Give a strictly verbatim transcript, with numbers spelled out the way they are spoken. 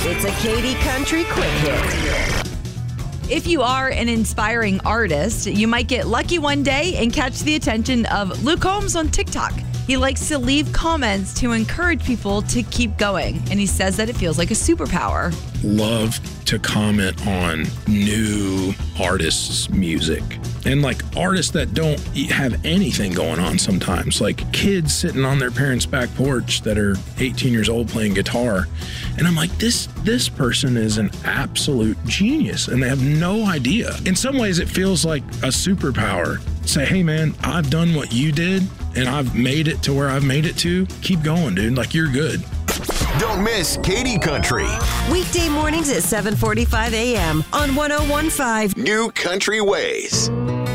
It's a Katie Country Quick Hit. If you are an inspiring artist, you might get lucky one day and catch the attention of Luke Combs on TikTok. He likes to leave comments to encourage people to keep going, and he says that it feels like a superpower. Love to comment on new artists' music. And like artists that don't have anything going on sometimes, like kids sitting on their parents' back porch that are eighteen years old playing guitar. And I'm like, this this person is an absolute genius and they have no idea. In some ways, it feels like a superpower. Say, hey man, I've done what you did and I've made it to where I've made it to. Keep going, dude. Like, you're good. Don't miss Katie Country. Weekday mornings at seven forty-five a.m. on one oh one point five New Country Ways.